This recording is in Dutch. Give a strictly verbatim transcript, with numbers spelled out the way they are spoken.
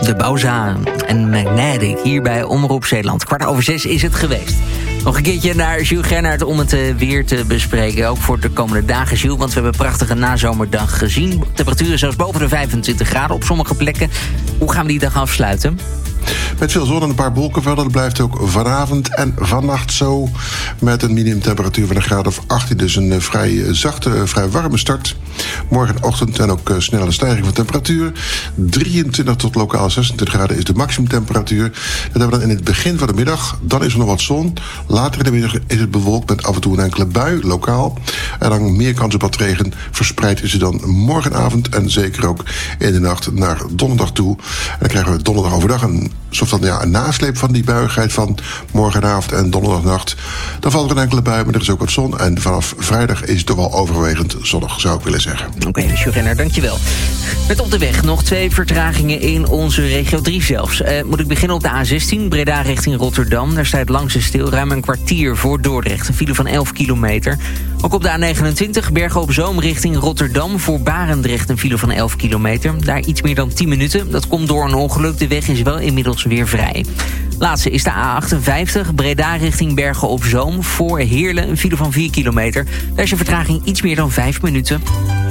de Bauza en Magnetic hier bij Omroep Zeeland. Kwart over zes is het geweest. Nog een keertje naar Jules Gernaert om het weer te bespreken. Ook voor de komende dagen, Jules, want we hebben een prachtige nazomerdag gezien. Temperaturen zelfs boven de vijfentwintig graden op sommige plekken. Hoe gaan we die dag afsluiten? Met veel zon en een paar wolkenvelden. Dat blijft ook vanavond en vannacht zo. Met een minimumtemperatuur van een graad of achttien. Dus een vrij zachte, vrij warme start. Morgenochtend en ook snelle stijging van temperatuur. drieëntwintig tot lokaal zesentwintig graden is de maximumtemperatuur. Dat hebben we dan in het begin van de middag. Dan is er nog wat zon. Later in de middag is het bewolkt met af en toe een enkele bui, lokaal. En dan meer kans op wat regen. Verspreid is het dan morgenavond en zeker ook in de nacht naar donderdag toe. En dan krijgen we donderdag overdag een soort van ja, een nasleep van die buigheid van morgenavond en donderdagnacht. Dan valt er een enkele bui, maar er is ook wat zon. En vanaf vrijdag is het toch wel overwegend zonnig, zou ik willen zeggen. Oké, okay, Jules Gernaert, dankjewel. Met op de weg nog twee vertragingen in onze regio drie zelfs. Uh, moet ik beginnen op de A zestien, Breda richting Rotterdam. Daar staat langs de stil ruim een kwartier voor Dordrecht. Een file van elf kilometer. Ook op de A negenentwintig, Bergen op Zoom richting Rotterdam. Voor Barendrecht een file van elf kilometer. Daar iets meer dan tien minuten. Dat komt door een ongeluk. De weg is wel inmiddels weer vrij. Laatste is de A achtenvijftig, Breda richting Bergen op Zoom. Voor Heerlen een file van vier kilometer. Daar is je vertraging iets meer dan vijf minuten.